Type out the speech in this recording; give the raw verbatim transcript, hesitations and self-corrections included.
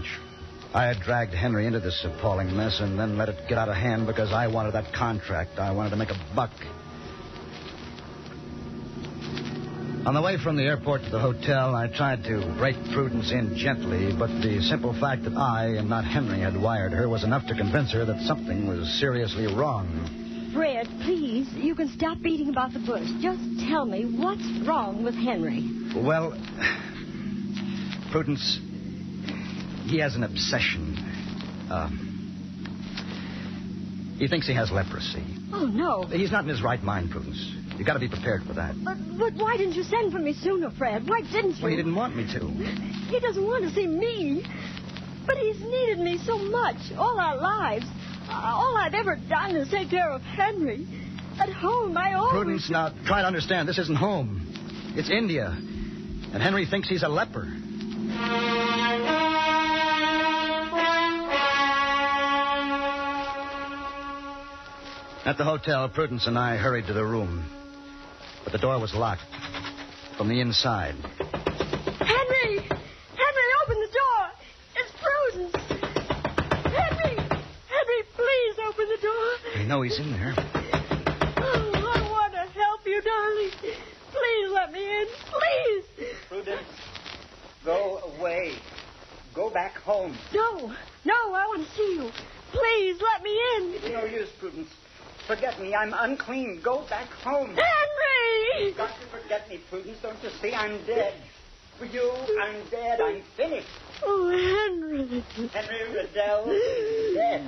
much. I had dragged Henry into this appalling mess and then let it get out of hand because I wanted that contract. I wanted to make a buck. On the way from the airport to the hotel, I tried to break Prudence in gently, but the simple fact that I and not Henry had wired her was enough to convince her that something was seriously wrong. Fred, please, you can stop beating about the bush. Just tell me what's wrong with Henry. Well, Prudence, he has an obsession. Uh, he thinks he has leprosy. Oh, no. He's not in his right mind, Prudence. You've got to be prepared for that. But, but why didn't you send for me sooner, Fred? Why didn't you? Well, he didn't want me to. He doesn't want to see me. But he's needed me so much, all our lives. Uh, all I've ever done is take care of Henry. At home, I always... Prudence, now, try to understand. This isn't home. It's India. And Henry thinks he's a leper. At the hotel, Prudence and I hurried to the room. But the door was locked from the inside. Henry! Henry, open the door! It's Prudence! Henry! Henry, please open the door! I know he's in there. Oh, I want to help you, darling. Please let me in. Please! Prudence, go away. Go back home. No, no, I want to see you. Please let me in. It's no use, Prudence. Forget me. I'm unclean. Go back home. Henry! You've got to forget me, Prudence. Don't you see? I'm dead. For you, I'm dead. I'm finished. Oh, Henry. Henry Riddell is dead.